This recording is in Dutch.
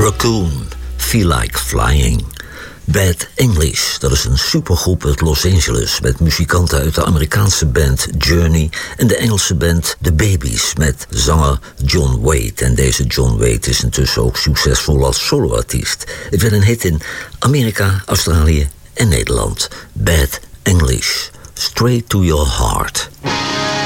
Raccoon, Feel Like Flying. Bad English, dat is een supergroep uit Los Angeles met muzikanten uit de Amerikaanse band Journey en de Engelse band The Babies met zanger John Waite. En deze John Waite is intussen ook succesvol als soloartiest. Het werd een hit in Amerika, Australië en Nederland. Bad English, Straight to Your Heart.